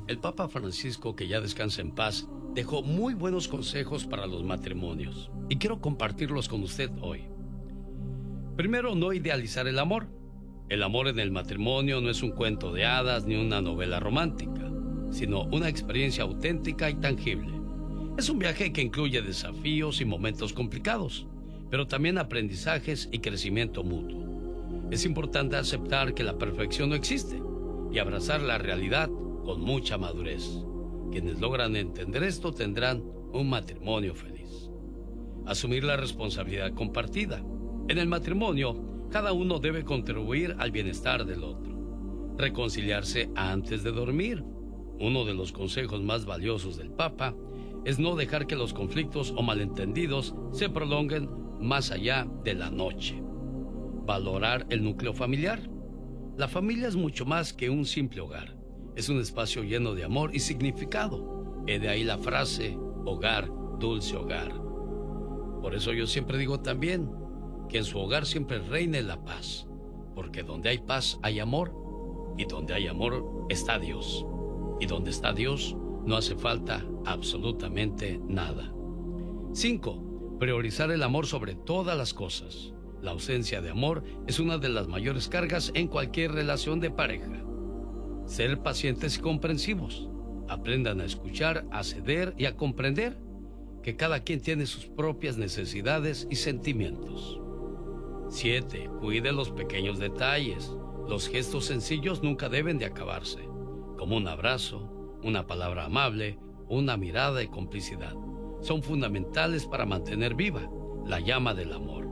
el Papa Francisco, que ya descansa en paz, dejó muy buenos consejos para los matrimonios y quiero compartirlos con usted hoy. Primero, no idealizar el amor. El amor en el matrimonio no es un cuento de hadas ni una novela romántica, sino una experiencia auténtica y tangible. Es un viaje que incluye desafíos y momentos complicados, pero también aprendizajes y crecimiento mutuo. Es importante aceptar que la perfección no existe y abrazar la realidad con mucha madurez. Quienes logran entender esto tendrán un matrimonio feliz. Asumir la responsabilidad compartida. En el matrimonio, cada uno debe contribuir al bienestar del otro. Reconciliarse antes de dormir. Uno de los consejos más valiosos del Papa es no dejar que los conflictos o malentendidos se prolonguen más allá de la noche. Valorar el núcleo familiar. La familia es mucho más que un simple hogar. Es un espacio lleno de amor y significado. De ahí la frase, hogar, dulce hogar. Por eso yo siempre digo también que en su hogar siempre reine la paz, porque donde hay paz hay amor, y donde hay amor está Dios, y donde está Dios no hace falta absolutamente nada. 5. Priorizar el amor sobre todas las cosas. La ausencia de amor es una de las mayores cargas en cualquier relación de pareja. Ser pacientes y comprensivos. Aprendan a escuchar, a ceder y a comprender que cada quien tiene sus propias necesidades y sentimientos. 7. Cuide los pequeños detalles. Los gestos sencillos nunca deben de acabarse, como un abrazo, una palabra amable, una mirada de complicidad. Son fundamentales para mantener viva la llama del amor.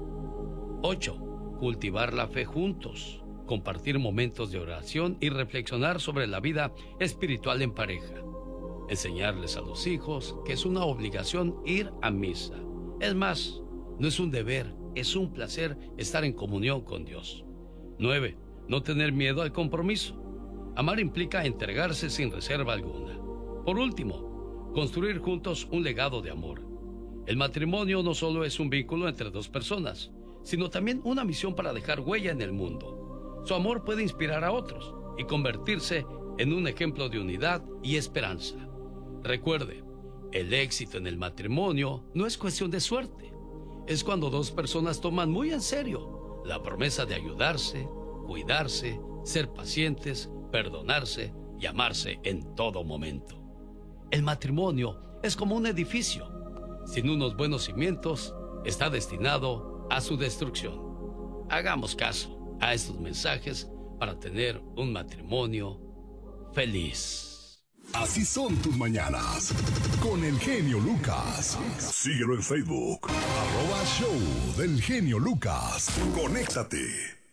8. Cultivar la fe juntos. Compartir momentos de oración y reflexionar sobre la vida espiritual en pareja. Enseñarles a los hijos que es una obligación ir a misa. Es más, no es un deber, es un placer estar en comunión con Dios. 9. No tener miedo al compromiso. Amar implica entregarse sin reserva alguna. Por último, construir juntos un legado de amor. El matrimonio no solo es un vínculo entre dos personas, sino también una misión para dejar huella en el mundo. Su amor puede inspirar a otros y convertirse en un ejemplo de unidad y esperanza. Recuerde, el éxito en el matrimonio no es cuestión de suerte. Es cuando dos personas toman muy en serio la promesa de ayudarse, cuidarse, ser pacientes, perdonarse y amarse en todo momento. El matrimonio es como un edificio. Sin unos buenos cimientos, está destinado a su destrucción. Hagamos caso a estos mensajes para tener un matrimonio feliz. Así son tus mañanas con el genio Lucas. Síguelo en Facebook @Show del Genio Lucas. Conéctate.